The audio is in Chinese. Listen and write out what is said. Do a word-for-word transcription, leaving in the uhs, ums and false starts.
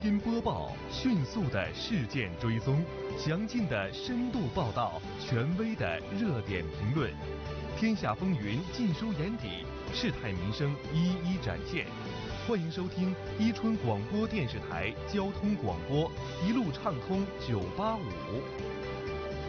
新播报，迅速的事件追踪，详尽的深度报道，权威的热点评论，天下风云尽收眼底，事态民生一一展现。欢迎收听伊春广播电视台交通广播，一路畅通九八五。